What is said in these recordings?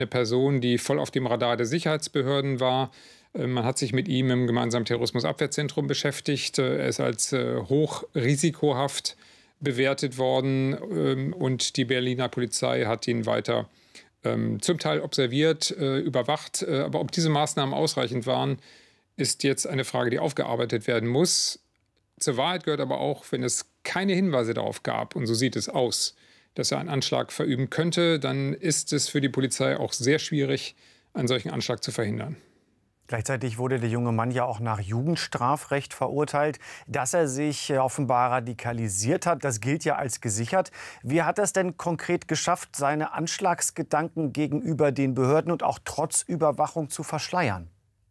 eine Person, die voll auf dem Radar der Sicherheitsbehörden war. Man hat sich mit ihm im gemeinsamen Terrorismusabwehrzentrum beschäftigt. Er ist als hochrisikohaft bewertet worden und die Berliner Polizei hat ihn weiter zum Teil observiert, überwacht. Aber ob diese Maßnahmen ausreichend waren, ist jetzt eine Frage, die aufgearbeitet werden muss. Zur Wahrheit gehört aber auch, wenn es keine Hinweise darauf gab, und so sieht es aus, dass er einen Anschlag verüben könnte, dann ist es für die Polizei auch sehr schwierig, einen solchen Anschlag zu verhindern. Gleichzeitig wurde der junge Mann ja auch nach Jugendstrafrecht verurteilt. Dass er sich offenbar radikalisiert hat, das gilt ja als gesichert. Wie hat er es denn konkret geschafft, seine Anschlagsgedanken gegenüber den Behörden und auch trotz Überwachung zu verschleiern?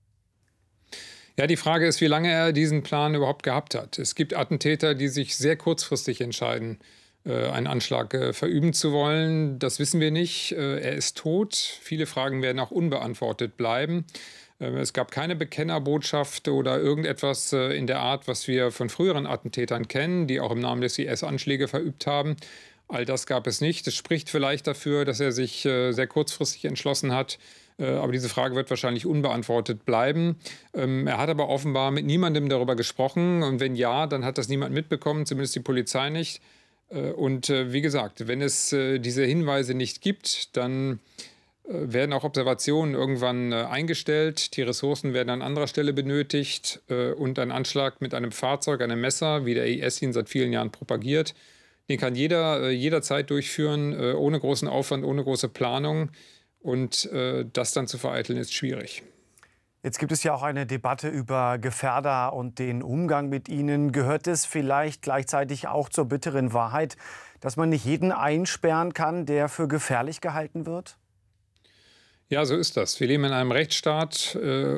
Ja, die Frage ist, wie lange er diesen Plan überhaupt gehabt hat. Es gibt Attentäter, die sich sehr kurzfristig entscheiden, einen Anschlag verüben zu wollen. Das wissen wir nicht. Er ist tot. Viele Fragen werden auch unbeantwortet bleiben. Es gab keine Bekennerbotschaft oder irgendetwas in der Art, was wir von früheren Attentätern kennen, die auch im Namen des IS Anschläge verübt haben. All das gab es nicht. Es spricht vielleicht dafür, dass er sich sehr kurzfristig entschlossen hat. Aber diese Frage wird wahrscheinlich unbeantwortet bleiben. Er hat aber offenbar mit niemandem darüber gesprochen. Und wenn ja, dann hat das niemand mitbekommen, zumindest die Polizei nicht. Und wie gesagt, wenn es diese Hinweise nicht gibt, dann werden auch Observationen irgendwann eingestellt. Die Ressourcen werden an anderer Stelle benötigt. Und ein Anschlag mit einem Fahrzeug, einem Messer, wie der IS ihn seit vielen Jahren propagiert, den kann jeder jederzeit durchführen, ohne großen Aufwand, ohne große Planung. Und das dann zu vereiteln, ist schwierig. Jetzt gibt es ja auch eine Debatte über Gefährder und den Umgang mit ihnen. Gehört es vielleicht gleichzeitig auch zur bitteren Wahrheit, dass man nicht jeden einsperren kann, der für gefährlich gehalten wird? Ja, so ist das. Wir leben in einem Rechtsstaat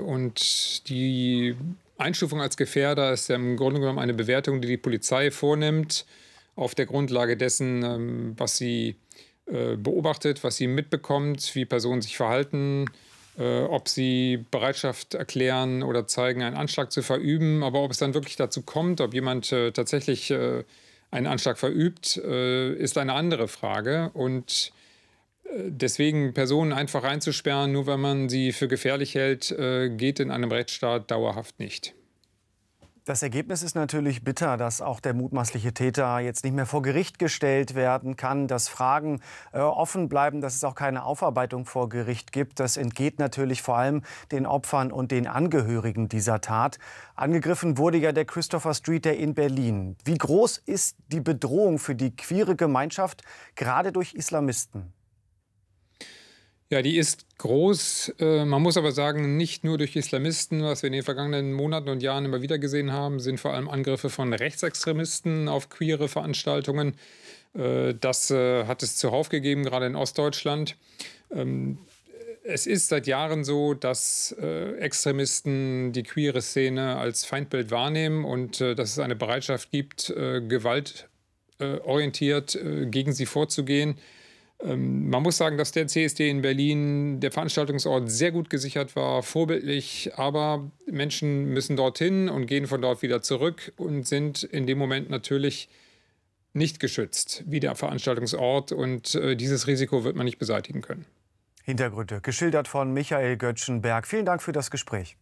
und die Einstufung als Gefährder ist ja im Grunde genommen eine Bewertung, die die Polizei vornimmt, auf der Grundlage dessen, was sie beobachtet, was sie mitbekommt, wie Personen sich verhalten, ob sie Bereitschaft erklären oder zeigen, einen Anschlag zu verüben. Aber ob es dann wirklich dazu kommt, ob jemand tatsächlich einen Anschlag verübt, ist eine andere Frage. Und deswegen Personen einfach einzusperren, nur weil man sie für gefährlich hält, geht in einem Rechtsstaat dauerhaft nicht. Das Ergebnis ist natürlich bitter, dass auch der mutmaßliche Täter jetzt nicht mehr vor Gericht gestellt werden kann, dass Fragen offen bleiben, dass es auch keine Aufarbeitung vor Gericht gibt. Das entgeht natürlich vor allem den Opfern und den Angehörigen dieser Tat. Angegriffen wurde ja der Christopher Street Day in Berlin. Wie groß ist die Bedrohung für die queere Gemeinschaft, gerade durch Islamisten? Ja, die ist groß. Man muss aber sagen, nicht nur durch Islamisten. Was wir in den vergangenen Monaten und Jahren immer wieder gesehen haben, sind vor allem Angriffe von Rechtsextremisten auf queere Veranstaltungen. Das hat es zuhauf gegeben, gerade in Ostdeutschland. Es ist seit Jahren so, dass Extremisten die queere Szene als Feindbild wahrnehmen und dass es eine Bereitschaft gibt, gewaltorientiert gegen sie vorzugehen. Man muss sagen, dass der CSD in Berlin, der Veranstaltungsort, sehr gut gesichert war, vorbildlich. Aber Menschen müssen dorthin und gehen von dort wieder zurück und sind in dem Moment natürlich nicht geschützt wie der Veranstaltungsort. Und dieses Risiko wird man nicht beseitigen können. Hintergründe geschildert von Michael Göttschenberg. Vielen Dank für das Gespräch.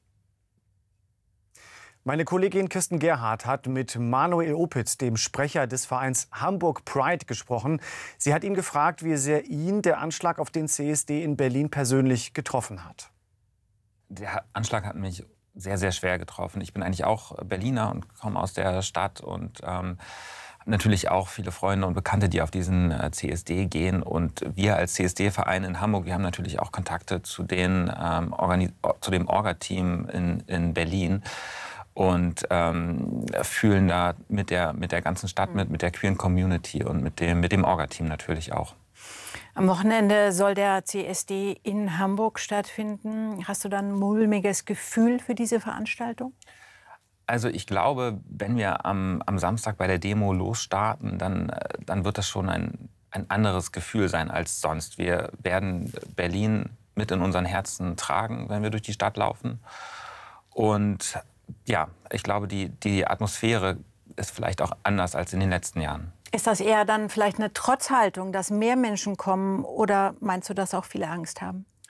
Meine Kollegin Kirsten Gerhardt hat mit Manuel Opitz, dem Sprecher des Vereins Hamburg Pride, gesprochen. Sie hat ihn gefragt, wie sehr ihn der Anschlag auf den CSD in Berlin persönlich getroffen hat. Der Anschlag hat mich sehr, sehr schwer getroffen. Ich bin eigentlich auch Berliner und komme aus der Stadt und habe natürlich auch viele Freunde und Bekannte, die auf diesen CSD gehen. Und wir als CSD-Verein in Hamburg, wir haben natürlich auch Kontakte zu dem Orga-Team in Berlin. Und fühlen da mit der ganzen Stadt mit der queeren Community und mit dem Orga-Team natürlich auch. Am Wochenende soll der CSD in Hamburg stattfinden. Hast du dann ein mulmiges Gefühl für diese Veranstaltung? Also ich glaube, wenn wir am Samstag bei der Demo losstarten, dann wird das schon ein anderes Gefühl sein als sonst. Wir werden Berlin mit in unseren Herzen tragen, wenn wir durch die Stadt laufen. Und ja, ich glaube, die Atmosphäre ist vielleicht auch anders als in den letzten Jahren. Ist das eher dann vielleicht eine Trotzhaltung, dass mehr Menschen kommen? Oder meinst du, dass auch viele Angst haben?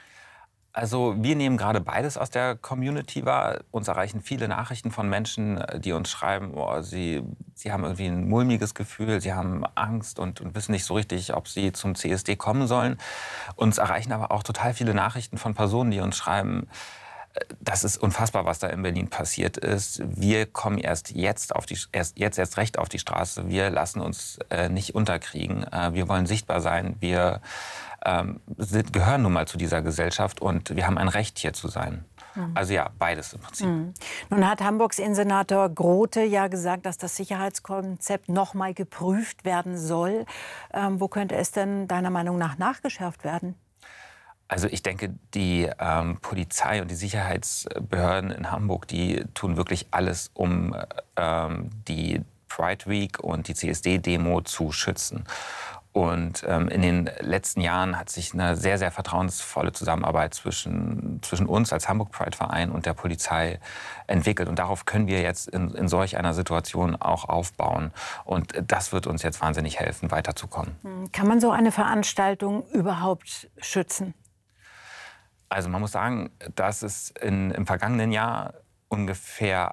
Also wir nehmen gerade beides aus der Community wahr. Uns erreichen viele Nachrichten von Menschen, die uns schreiben, oh, sie haben irgendwie ein mulmiges Gefühl, sie haben Angst und wissen nicht so richtig, ob sie zum CSD kommen sollen. Uns erreichen aber auch total viele Nachrichten von Personen, die uns schreiben, das ist unfassbar, was da in Berlin passiert ist. Wir kommen erst recht auf die Straße. Wir lassen uns nicht unterkriegen. Wir wollen sichtbar sein. Wir gehören nun mal zu dieser Gesellschaft und wir haben ein Recht, hier zu sein. Also ja, beides im Prinzip. Nun hat Hamburgs Innensenator Grote ja gesagt, dass das Sicherheitskonzept noch mal geprüft werden soll. Wo könnte es denn deiner Meinung nach nachgeschärft werden? Also ich denke, die Polizei und die Sicherheitsbehörden in Hamburg, die tun wirklich alles, um die Pride Week und die CSD-Demo zu schützen. Und in den letzten Jahren hat sich eine sehr, sehr vertrauensvolle Zusammenarbeit zwischen uns als Hamburg Pride Verein und der Polizei entwickelt. Und darauf können wir jetzt in solch einer Situation auch aufbauen. Und das wird uns jetzt wahnsinnig helfen, weiterzukommen. Kann man so eine Veranstaltung überhaupt schützen? Also man muss sagen, dass es im vergangenen Jahr ungefähr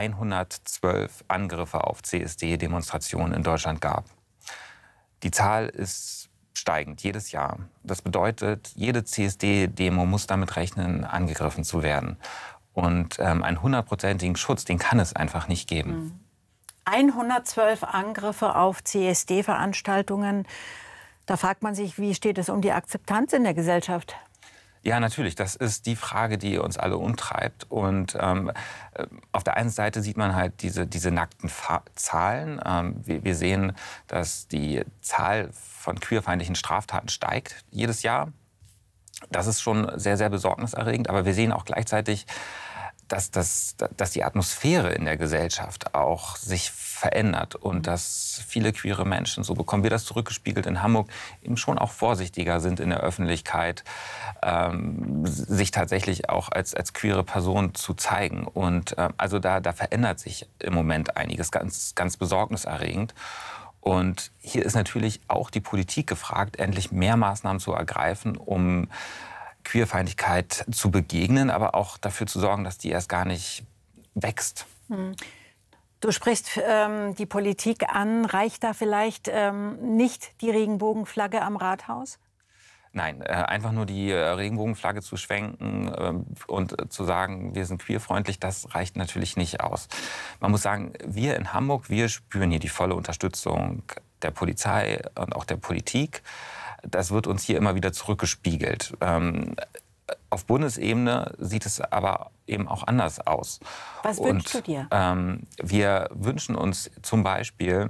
112 Angriffe auf CSD-Demonstrationen in Deutschland gab. Die Zahl ist steigend jedes Jahr. Das bedeutet, jede CSD-Demo muss damit rechnen, angegriffen zu werden. Und einen 100%igen Schutz, den kann es einfach nicht geben. 112 Angriffe auf CSD-Veranstaltungen. Da fragt man sich, wie steht es um die Akzeptanz in der Gesellschaft? Ja, natürlich. Das ist die Frage, die uns alle umtreibt. Und auf der einen Seite sieht man halt diese nackten Zahlen. Wir sehen, dass die Zahl von queerfeindlichen Straftaten steigt jedes Jahr. Das ist schon sehr, sehr besorgniserregend. Aber wir sehen auch gleichzeitig, dass die Atmosphäre in der Gesellschaft auch sich verändert und dass viele queere Menschen, so bekommen wir das zurückgespiegelt in Hamburg, eben schon auch vorsichtiger sind in der Öffentlichkeit, sich tatsächlich auch als queere Person zu zeigen. Und also da verändert sich im Moment einiges, ganz, ganz besorgniserregend. Und hier ist natürlich auch die Politik gefragt, endlich mehr Maßnahmen zu ergreifen, um Queerfeindlichkeit zu begegnen, aber auch dafür zu sorgen, dass die erst gar nicht wächst. Du sprichst die Politik an. Reicht da vielleicht nicht die Regenbogenflagge am Rathaus? Nein, einfach nur die Regenbogenflagge zu schwenken und zu sagen, wir sind queerfreundlich, das reicht natürlich nicht aus. Man muss sagen, wir in Hamburg, wir spüren hier die volle Unterstützung der Polizei und auch der Politik. Das wird uns hier immer wieder zurückgespiegelt. Auf Bundesebene sieht es aber eben auch anders aus. Was wünschst du dir? Wir wünschen uns zum Beispiel,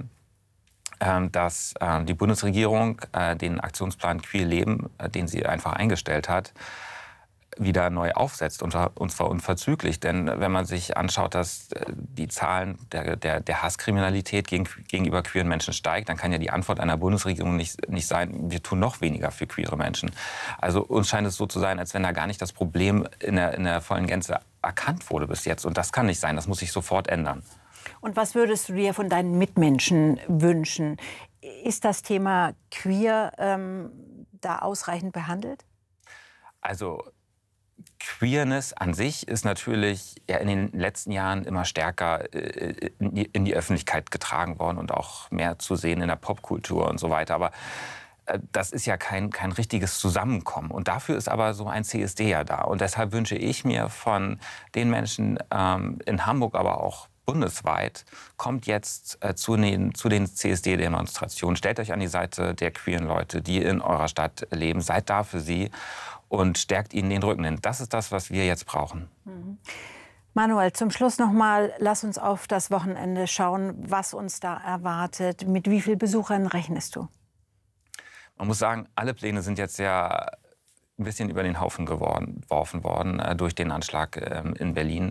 dass die Bundesregierung den Aktionsplan Queer Leben, den sie einfach eingestellt hat, wieder neu aufsetzt, und zwar unverzüglich. Denn wenn man sich anschaut, dass die Zahlen der Hasskriminalität gegenüber queeren Menschen steigt, dann kann ja die Antwort einer Bundesregierung nicht sein, wir tun noch weniger für queere Menschen. Also uns scheint es so zu sein, als wenn da gar nicht das Problem in der vollen Gänze erkannt wurde bis jetzt. Und das kann nicht sein, das muss sich sofort ändern. Und was würdest du dir von deinen Mitmenschen wünschen? Ist das Thema queer da ausreichend behandelt? Also Queerness an sich ist natürlich ja in den letzten Jahren immer stärker in die Öffentlichkeit getragen worden und auch mehr zu sehen in der Popkultur und so weiter. Aber das ist ja kein richtiges Zusammenkommen. Und dafür ist aber so ein CSD ja da. Und deshalb wünsche ich mir von den Menschen in Hamburg, aber auch bundesweit, kommt jetzt zu den CSD-Demonstrationen. Stellt euch an die Seite der queeren Leute, die in eurer Stadt leben. Seid da für sie und stärkt ihnen den Rücken. Denn das ist das, was wir jetzt brauchen. Manuel, zum Schluss noch mal, lass uns auf das Wochenende schauen, was uns da erwartet. Mit wie vielen Besuchern rechnest du? Man muss sagen, alle Pläne sind jetzt ja ein bisschen über den Haufen geworfen worden durch den Anschlag in Berlin.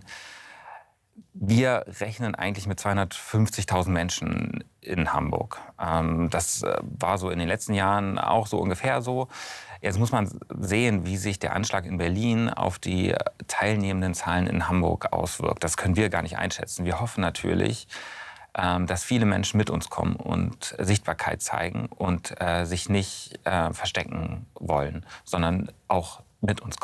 Wir rechnen eigentlich mit 250.000 Menschen in Hamburg. Das war so in den letzten Jahren auch so ungefähr so. Jetzt muss man sehen, wie sich der Anschlag in Berlin auf die teilnehmenden Zahlen in Hamburg auswirkt. Das können wir gar nicht einschätzen. Wir hoffen natürlich, dass viele Menschen mit uns kommen und Sichtbarkeit zeigen und sich nicht verstecken wollen, sondern auch mit uns kommen.